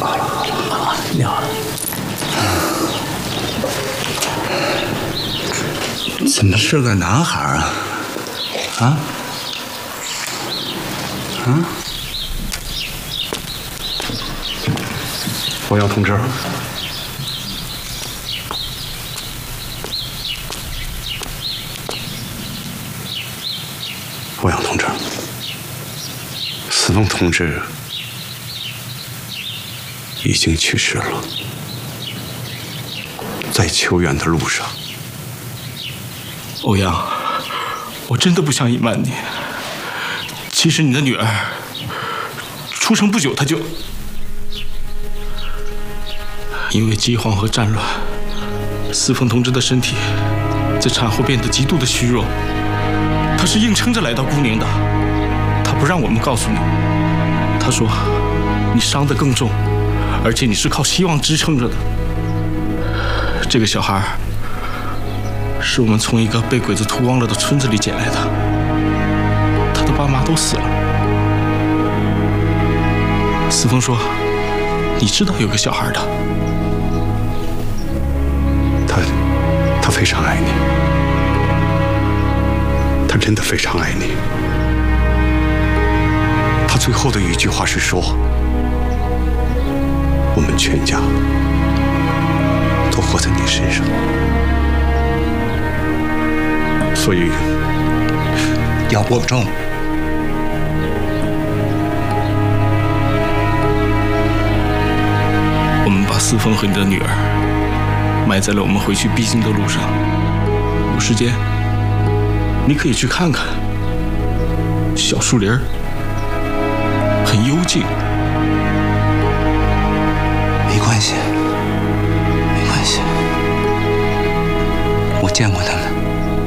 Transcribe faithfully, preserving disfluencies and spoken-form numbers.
好了好了好了，尿了。怎么是个男孩啊？啊？啊？ 欧阳同志，欧阳同志，思风同志已经去世了，在求援的路上。 欧阳，我真的不想隐瞒你。其实你的女儿出生不久，她就因为饥荒和战乱，思风同志的身体在产后变得极度的虚弱。她是硬撑着来到孤宁的，她不让我们告诉你。她说你伤得更重，而且你是靠希望支撑着的。这个小孩是我们从一个被鬼子屠光了的村子里捡来的，他的爸妈都死了。思风说，你知道有个小孩的。 他，他非常爱你，他真的非常爱你。他最后的一句话是说，我们全家都活在你身上。所以要保重。 我们把思风和你的女儿埋在了我们回去必经的路上。有时间你可以去看看，小树林很幽静。 没关系，没关系，我见过他们。